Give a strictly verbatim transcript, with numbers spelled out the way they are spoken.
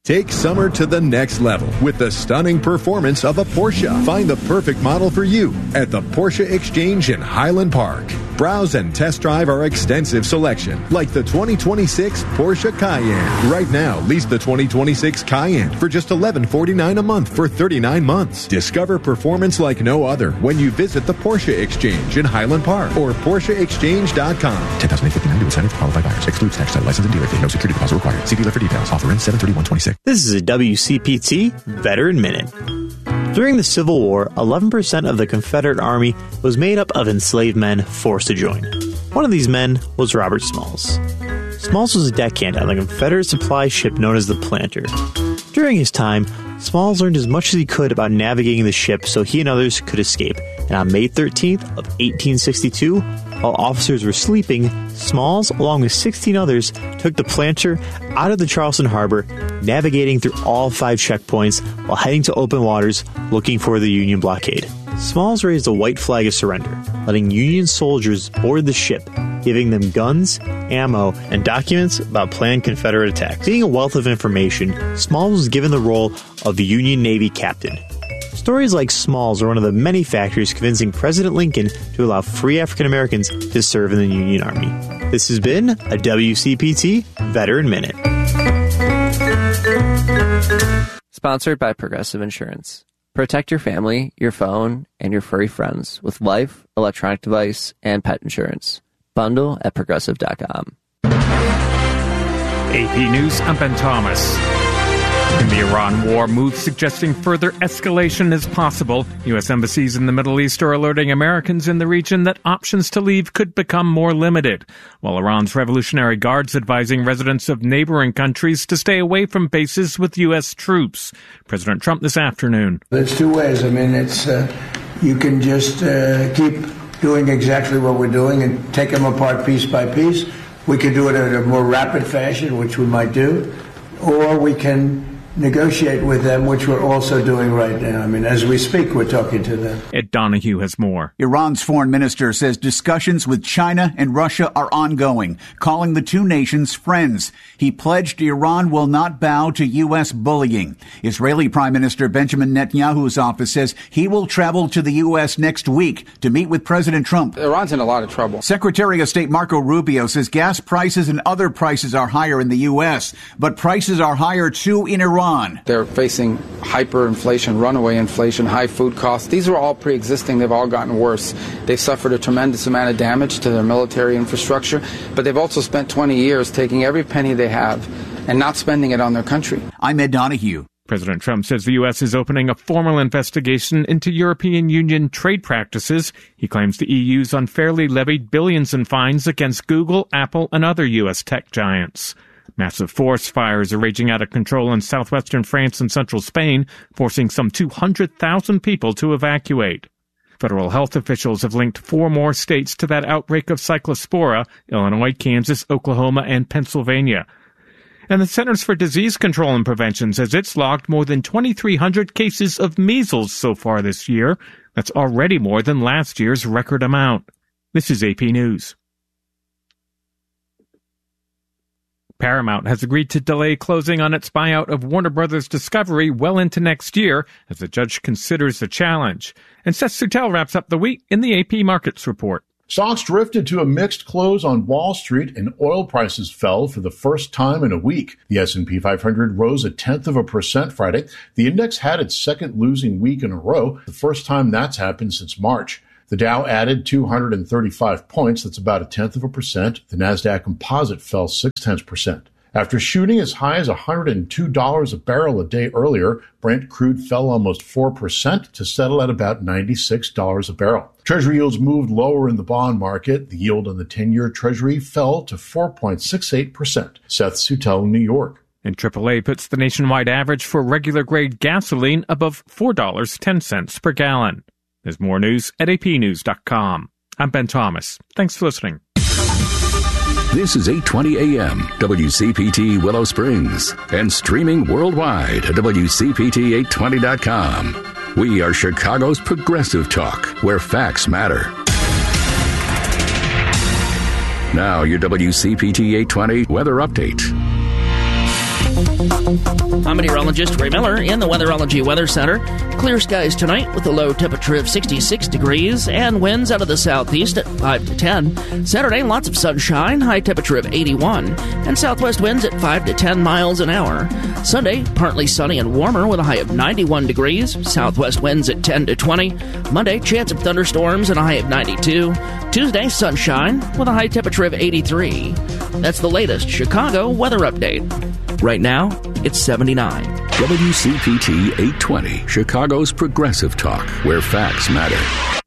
Take summer to the next level with the stunning performance of a Porsche. Find the perfect model for you at the Porsche Exchange in Highland Park. Browse and test drive our extensive selection, like the twenty twenty-six Porsche Cayenne. Right now, lease the twenty twenty-six Cayenne for just eleven forty-nine a month for thirty-nine months. Discover performance like no other when you visit the Porsche Exchange in Highland Park or Porsche Exchange dot com. ten thousand eight hundred fifty-nine new incentive for qualified buyers. Excludes tax title license and dealer fee. No security deposit required. See dealer for details. Offer ends seven thirty-one twenty-six. This is a W C P T Veteran Minute. During the Civil War, eleven percent of the Confederate Army was made up of enslaved men forced to join. One of these men was Robert Smalls. Smalls was a deckhand on the Confederate supply ship known as the Planter. During his time, Smalls learned as much as he could about navigating the ship so he and others could escape, and on May thirteenth of eighteen sixty-two, while officers were sleeping, Smalls, along with sixteen others, took the Planter out of the Charleston harbor, navigating through all five checkpoints while heading to open waters looking for the Union blockade. Smalls raised a white flag of surrender, letting Union soldiers board the ship, giving them guns, ammo, and documents about planned Confederate attacks. Being a wealth of information, Smalls was given the role of the Union Navy captain. Stories like Smalls are one of the many factors convincing President Lincoln to allow free African Americans to serve in the Union Army. This has been a W C P T Veteran Minute. Sponsored by Progressive Insurance. Protect your family, your phone, and your furry friends with life, electronic device, and pet insurance. Bundle at progressive dot com. A P News, I'm Ben Thomas. In the Iran war, moves suggesting further escalation is possible. U S embassies in the Middle East are alerting Americans in the region that options to leave could become more limited, while Iran's Revolutionary Guard's advising residents of neighboring countries to stay away from bases with U S troops. President Trump this afternoon. There's two ways. I mean, it's uh, you can just uh, keep doing exactly what we're doing and take them apart piece by piece. We could do it in a more rapid fashion, which we might do, or we can negotiate with them, which we're also doing right now. I mean, as we speak, we're talking to them. Ed Donahue has more. Iran's foreign minister says discussions with China and Russia are ongoing, calling the two nations friends. He pledged Iran will not bow to U S bullying. Israeli Prime Minister Benjamin Netanyahu's office says he will travel to the U S next week to meet with President Trump. Iran's in a lot of trouble. Secretary of State Marco Rubio says gas prices and other prices are higher in the U S, but prices are higher too in Iran. They're facing hyperinflation, runaway inflation, high food costs. These are all pre-existing. They've all gotten worse. They've suffered a tremendous amount of damage to their military infrastructure, but they've also spent twenty years taking every penny they have and not spending it on their country. I'm Ed Donahue. President Trump says the U S is opening a formal investigation into European Union trade practices. He claims the E U's unfairly levied billions in fines against Google, Apple, and other U S tech giants. Massive forest fires are raging out of control in southwestern France and central Spain, forcing some two hundred thousand people to evacuate. Federal health officials have linked four more states to that outbreak of cyclospora: Illinois, Kansas, Oklahoma, and Pennsylvania. And the Centers for Disease Control and Prevention says it's logged more than twenty-three hundred cases of measles so far this year. That's already more than last year's record amount. This is A P News. Paramount has agreed to delay closing on its buyout of Warner Brothers Discovery well into next year as the judge considers the challenge. And Seth Suttel wraps up the week in the A P Markets Report. Stocks drifted to a mixed close on Wall Street and oil prices fell for the first time in a week. The S and P five hundred rose a tenth of a percent Friday. The index had its second losing week in a row, the first time that's happened since March. The Dow added two hundred thirty-five points. That's about a tenth of a percent. The NASDAQ Composite fell six tenths percent. After shooting as high as one hundred two dollars a barrel a day earlier, Brent crude fell almost four percent to settle at about ninety-six dollars a barrel. Treasury yields moved lower in the bond market. The yield on the ten-year Treasury fell to four point six eight percent. Seth Suttel, New York. And triple A puts the nationwide average for regular-grade gasoline above four dollars and ten cents per gallon. There's more news at A P news dot com. I'm Ben Thomas. Thanks for listening. This is eight twenty A M, W C P T Willow Springs, and streaming worldwide at W C P T eight twenty dot com. We are Chicago's progressive talk, where facts matter. Now, your W C P T eight twenty weather update. I'm meteorologist Ray Miller in the Weatherology Weather Center. Clear skies tonight with a low temperature of sixty-six degrees and winds out of the southeast at five to ten. Saturday, lots of sunshine, high temperature of eighty-one, and southwest winds at five to ten miles an hour. Sunday, partly sunny and warmer with a high of ninety-one degrees, southwest winds at ten to twenty. Monday, chance of thunderstorms and a high of ninety-two. Tuesday, sunshine with a high temperature of eighty-three. That's the latest Chicago weather update. Right now, it's seventy-nine. W C P T eight twenty, Chicago's progressive talk, where facts matter.